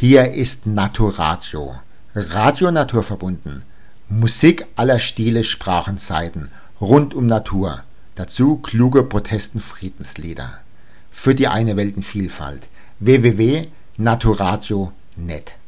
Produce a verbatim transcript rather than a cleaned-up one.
Hier ist Naturradio. Radio naturverbunden. Musik aller Stile, Sprachen, Zeiten. Rund um Natur. Dazu kluge Protesten, Friedenslieder. Für die eine Weltenvielfalt. w w w punkt naturradio punkt net